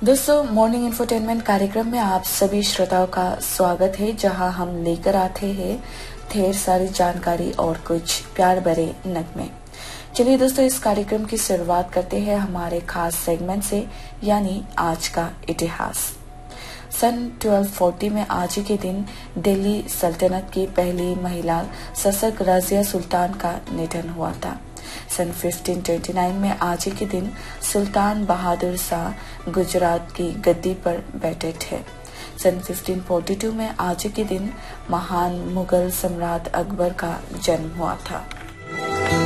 दोस्तों, morning infotainment कार्यक्रम में आप सभी श्रोताओं का स्वागत है, जहां हम लेकर आते हैं ढेर सारी जानकारी और कुछ प्यार भरे नगमे। चलिए दोस्तों, इस कार्यक्रम की शुरुआत करते हैं हमारे खास सेगमेंट से, यानी आज का इतिहास। सन 1240 में आज ही के दिन दिल्ली सल्तनत की पहली महिला शासक रजिया सुल्तान का निधन हुआ था। सन 1529 में आज ही के दिन सुल्तान बहादुर शाह गुजरात की गद्दी पर बैठे थे। सन 1542 में आज ही के दिन महान मुगल सम्राट अकबर का जन्म हुआ था।